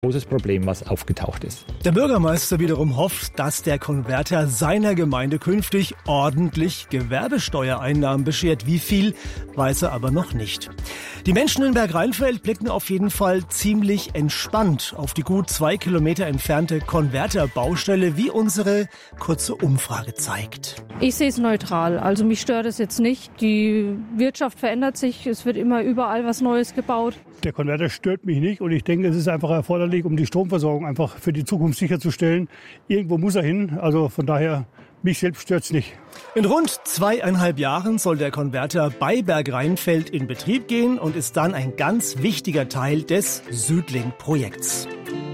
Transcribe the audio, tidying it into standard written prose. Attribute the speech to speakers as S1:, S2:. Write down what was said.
S1: großes Problem, was aufgetaucht ist.
S2: Der Bürgermeister wiederum hofft, dass der Konverter seiner Gemeinde künftig ordentlich Gewerbesteuereinnahmen beschert. Wie viel, weiß er aber noch nicht. Die Menschen in Bergrheinfeld blicken auf jeden Fall ziemlich entspannt auf die gut 2 Kilometer entfernte Konverterbaustelle, wie unsere kurze Umfrage zeigt.
S3: Ich sehe es neutral, also mich stört es jetzt nicht. Die Wirtschaft verändert sich, es wird immer überall was Neues gebaut.
S4: Der Konverter stört mich nicht und ich denke, es ist einfach erforderlich, um die Stromversorgung einfach für die Zukunft sicherzustellen. Irgendwo muss er hin, also von daher, mich selbst stört's nicht.
S2: In rund 2,5 Jahren soll der Konverter bei Bergrheinfeld in Betrieb gehen und ist dann ein ganz wichtiger Teil des Südlink-Projekts.